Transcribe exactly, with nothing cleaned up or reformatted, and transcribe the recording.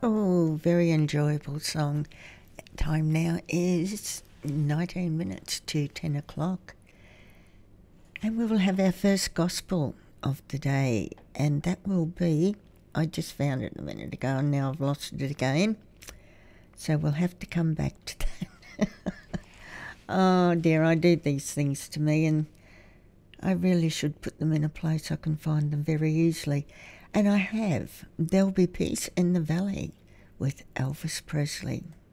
Oh, very enjoyable song. Time now is nineteen minutes to ten o'clock. And we will have our first gospel of the day, and that will be, I just found it a minute ago and now I've lost it again. So we'll have to come back to that. Oh dear, I do these things to me, and I really should put them in a place I can find them very easily. And I have. There'll be Peace in the Valley with Elvis Presley.